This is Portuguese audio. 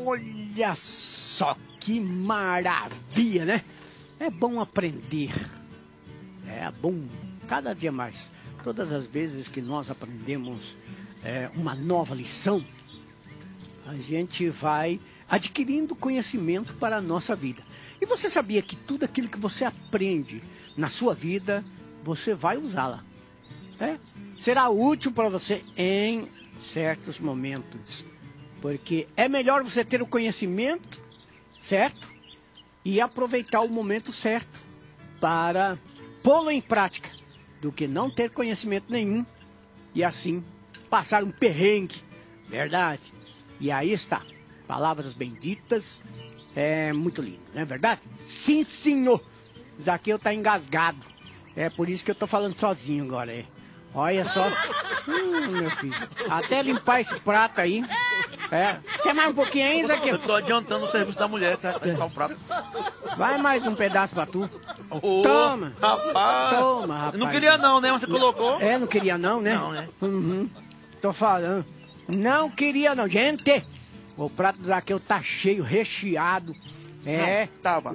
Olha só que maravilha, né? É bom aprender. É bom cada dia mais. Todas as vezes que nós aprendemos uma nova lição, a gente vai adquirindo conhecimento para a nossa vida. E você sabia que tudo aquilo que você aprende na sua vida, você vai usá-la. Será útil para você em certos momentos. Porque é melhor você ter o conhecimento certo e aproveitar o momento certo para pô-lo em prática, do que não ter conhecimento nenhum e assim passar um perrengue. Verdade? E aí está. Palavras benditas. É muito lindo, não é verdade? Sim, senhor. Zaqueu tá engasgado. É por isso que eu tô falando sozinho agora. Olha só. Meu filho. Até limpar esse prato aí. Quer mais um pouquinho aí, Zaqueu? Eu tô adiantando o serviço da mulher, tá? Limpar o prato. Vai mais um pedaço pra tu. Oh, Toma. Rapaz. Toma, rapaz. Não queria não, né? Você colocou. Não queria não, né? Não, né? Tô falando. Não queria não. Gente, o prato do Zaqueu tá cheio, recheado. Não, tava.